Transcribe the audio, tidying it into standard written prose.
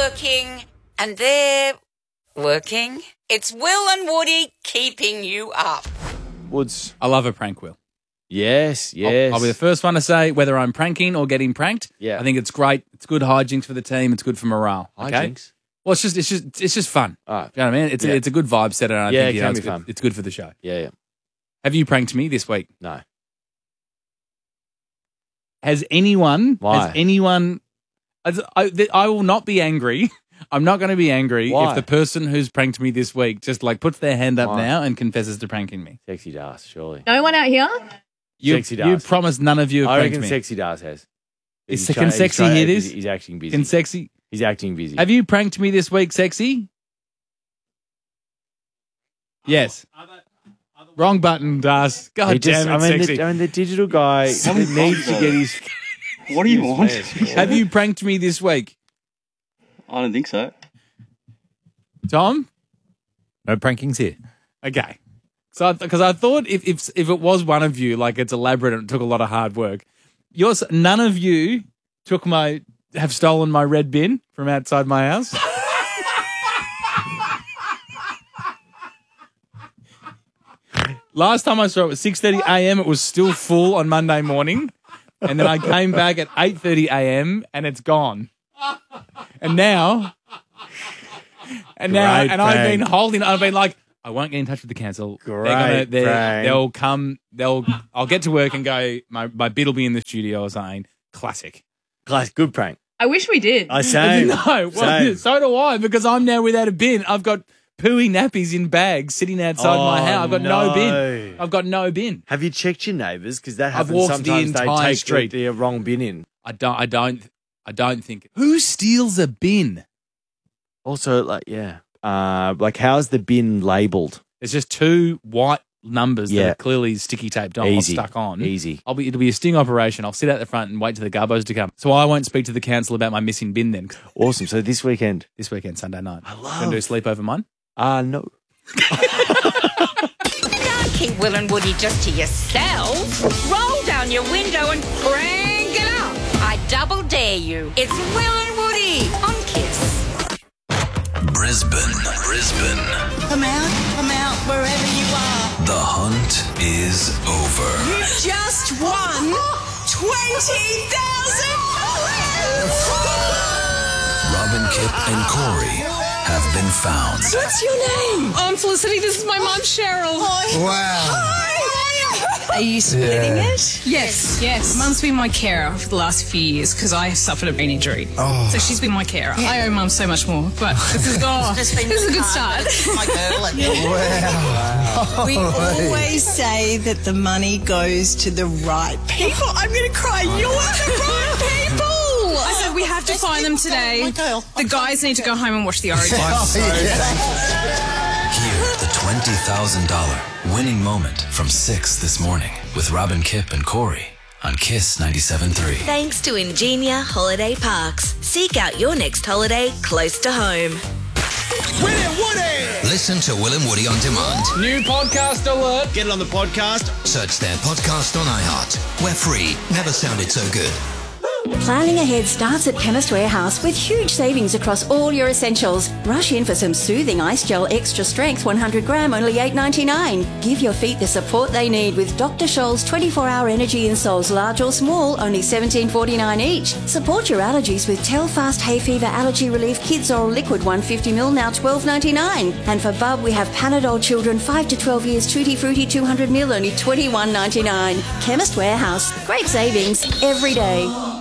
working and they're working. It's Will and Woody keeping you up. Woods. I love a prank, Will. Yes. I'll be the first one to say whether I'm pranking or getting pranked. Yeah. I think it's great. It's good hijinks for the team. It's good for morale. Okay? Hijinks? Well, it's just fun. All right. You know what I mean? It's a good vibe setter. And I think, it can be fun. It's good for the show. Yeah. Have you pranked me this week? No. Has anyone? Why? Has anyone? I will not be angry. I'm not going to be angry Why? if the person who's pranked me this week just like puts their hand up Why? now and confesses to pranking me. Sexy Das, surely. No one out here? Sexy You Das. promise none of you have I pranked reckon me. Sexy Das has. Can Sexy hear this? He's acting busy. Can Sexy? He's acting busy. Have you pranked me this week, Sexy? Yes. Wrong button, Das. God damn it, Sexy. The digital guy needs to get his... What do you want? Have you pranked me this week? I don't think so. Tom? No prankings here. Okay. So, because I thought if it was one of you, like it's elaborate and it took a lot of hard work. None of you have stolen my red bin from outside my house. Last time I saw it was 6:30 a.m. It was still full on Monday morning, and then I came back at 8:30 a.m. and it's gone. And now, I've been holding. I've been like, I won't get in touch with the council. They'll come. I'll get to work and go. My bid will be in the studio or something. Classic. Good prank. I wish we did. Same. No, well, so do I, because I'm now without a bin. I've got pooey nappies in bags sitting outside my house. I've got no bin. I've got no bin. Have you checked your neighbours? Because that I've happens walked sometimes. the entire they take street. the wrong bin in. I don't think. Who steals a bin? Also, how's the bin labelled? There's just two white numbers that Yeah. are clearly sticky taped on, Easy. stuck on. Easy. It'll be a sting operation. I'll sit out the front and wait till the gubbos to come. So I won't speak to the council about my missing bin then. Awesome. So this weekend? This weekend, Sunday night. I love. Gonna do a sleepover mine? No. Don't keep Will and Woody just to yourselves. Roll down your window and crank it up. I double dare you. It's Will and Woody on Kiss. Brisbane. Come out, wherever you are. The hunt is over. You just won $20,000. Robin, Kip, and Corey have been found. What's your name? I'm Felicity. This is my mum, Cheryl. Hi. Are you splitting it? Yes. Mum's been my carer for the last few years because I suffered a brain injury. So she's been my carer. I owe Mum so much more, but this is a good start. My girl. We always say that the money goes to the right people. I'm going to cry. You're the right people. I said we have to find them today. The guys need to go home and watch the Origin. Hear the $20,000 winning moment from 6 this morning with Robin, Kip, and Corey on Kiss 97.3. Thanks to Ingenia Holiday Parks. Seek out your next holiday close to home. Will and Woody! Listen to Will and Woody on demand. New podcast alert. Get it on the podcast. Search their podcast on iHeart. We're free. Never sounded so good. Planning ahead starts at Chemist Warehouse with huge savings across all your essentials. Rush in for some soothing ice gel extra strength 100 gram, only $8.99. Give your feet the support they need with Dr. Scholl's 24-hour energy insoles, large or small, only $17.49 each. Support your allergies with Telfast Hay Fever Allergy Relief Kids Oral Liquid 150ml, now $12.99. And for Bub, we have Panadol Children 5 to 12 years Tutti Frutti 200ml, only $21.99. Chemist Warehouse. Great savings every day.